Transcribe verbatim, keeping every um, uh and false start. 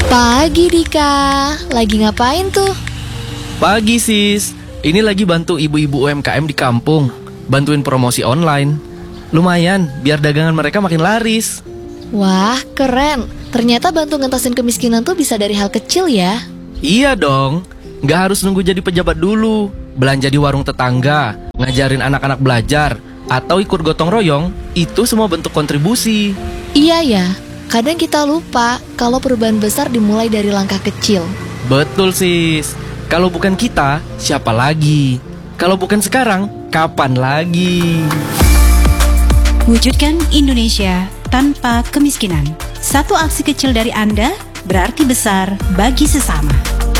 Pagi Dika, lagi ngapain tuh? Pagi sis, ini lagi bantu ibu-ibu U M K M di kampung, bantuin promosi online. Lumayan, biar dagangan mereka makin laris. Wah, keren. Ternyata bantu ngentasin kemiskinan tuh bisa dari hal kecil ya. Iya dong, nggak harus nunggu jadi pejabat dulu. Belanja di warung tetangga, ngajarin anak-anak belajar, atau ikut gotong royong, itu semua bentuk kontribusi. Iya ya, kadang kita lupa kalau perubahan besar dimulai dari langkah kecil. Betul sis, kalau bukan kita, siapa lagi? Kalau bukan sekarang, kapan lagi? Wujudkan Indonesia tanpa kemiskinan. Satu aksi kecil dari Anda berarti besar bagi sesama.